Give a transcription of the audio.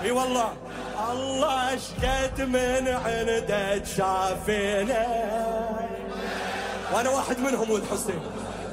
اي والله الله اشقد من عندك شافينا، وانا واحد منهم ولد حسين.